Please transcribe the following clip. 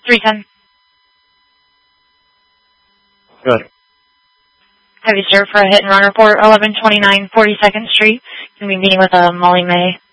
310. Good. Have you served for a hit and run report, 1129 42nd Street. Going to be meeting with Molly May.